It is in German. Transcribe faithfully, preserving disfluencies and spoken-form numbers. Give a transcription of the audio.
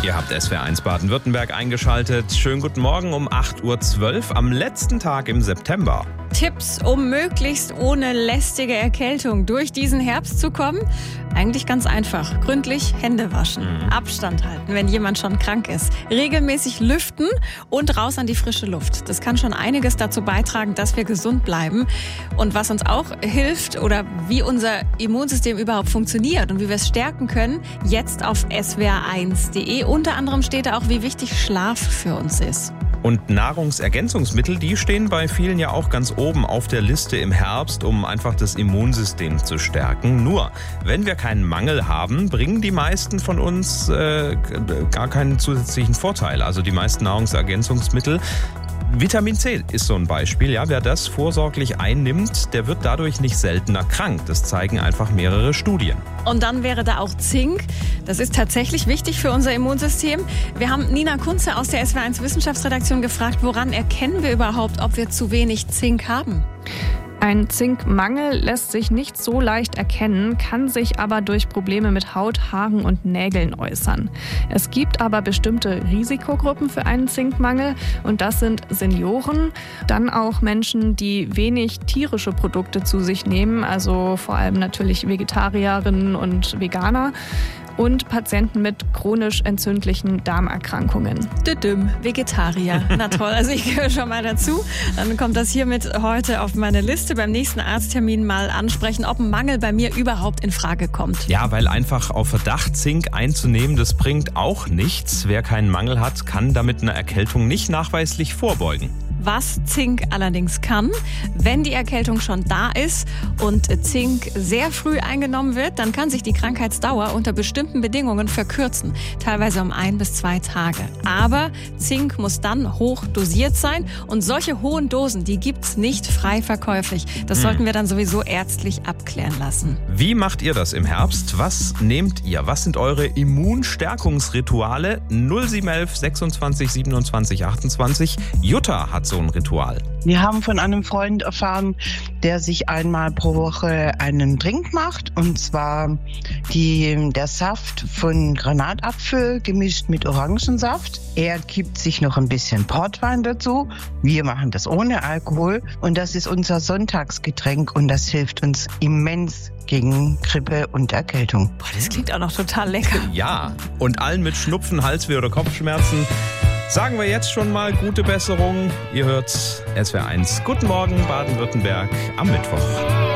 Ihr habt S W R eins Baden-Württemberg eingeschaltet. Schönen guten Morgen um acht Uhr zwölf am letzten Tag im September. Tipps, um möglichst ohne lästige Erkältung durch diesen Herbst zu kommen? Eigentlich ganz einfach. Gründlich Hände waschen, mhm. Abstand halten, wenn jemand schon krank ist, regelmäßig lüften und raus an die frische Luft. Das kann schon einiges dazu beitragen, dass wir gesund bleiben. Und was uns auch hilft oder wie unser Immunsystem überhaupt funktioniert und wie wir es stärken können, jetzt auf S W R eins punkt de. Unter anderem steht da auch, wie wichtig Schlaf für uns ist. Und Nahrungsergänzungsmittel, die stehen bei vielen ja auch ganz oben auf der Liste im Herbst, um einfach das Immunsystem zu stärken. Nur, wenn wir keinen Mangel haben, bringen die meisten von uns äh, gar keinen zusätzlichen Vorteil. Also die meisten Nahrungsergänzungsmittel. Vitamin C ist so ein Beispiel. Ja, wer das vorsorglich einnimmt, der wird dadurch nicht seltener krank. Das zeigen einfach mehrere Studien. Und dann wäre da auch Zink. Das ist tatsächlich wichtig für unser Immunsystem. Wir haben Nina Kunze aus der S W R eins Wissenschaftsredaktion gefragt, woran erkennen wir überhaupt, ob wir zu wenig Zink haben? Ein Zinkmangel lässt sich nicht so leicht erkennen, kann sich aber durch Probleme mit Haut, Haaren und Nägeln äußern. Es gibt aber bestimmte Risikogruppen für einen Zinkmangel und das sind Senioren, dann auch Menschen, die wenig tierische Produkte zu sich nehmen, also vor allem natürlich Vegetarierinnen und Veganer. Und Patienten mit chronisch entzündlichen Darmerkrankungen. Düdüm, Vegetarier. Na toll, also ich gehöre schon mal dazu. Dann kommt das hiermit heute auf meine Liste. Beim nächsten Arzttermin mal ansprechen, ob ein Mangel bei mir überhaupt in Frage kommt. Ja, weil einfach auf Verdacht Zink einzunehmen, das bringt auch nichts. Wer keinen Mangel hat, kann damit einer Erkältung nicht nachweislich vorbeugen. Was Zink allerdings kann, wenn die Erkältung schon da ist und Zink sehr früh eingenommen wird, dann kann sich die Krankheitsdauer unter bestimmten Bedingungen verkürzen, teilweise um ein bis zwei Tage. Aber Zink muss dann hoch dosiert sein und solche hohen Dosen, die gibt's nicht frei verkäuflich. Das hm. sollten wir dann sowieso ärztlich abklären lassen. Wie macht ihr das im Herbst? Was nehmt ihr? Was sind eure Immunstärkungsrituale? null sieben elf sechsundzwanzig siebenundzwanzig achtundzwanzig. Jutta hat so ein Ritual. Wir haben von einem Freund erfahren, der sich einmal pro Woche einen Drink macht, und zwar die, der Saft von Granatapfel gemischt mit Orangensaft. Er gibt sich noch ein bisschen Portwein dazu. Wir machen das ohne Alkohol und das ist unser Sonntagsgetränk und das hilft uns immens gegen Grippe und Erkältung. Boah, das klingt auch noch total lecker. Ja, und allen mit Schnupfen, Halsweh oder Kopfschmerzen sagen wir jetzt schon mal gute Besserung. Ihr hört S W R eins. Guten Morgen, Baden-Württemberg am Mittwoch.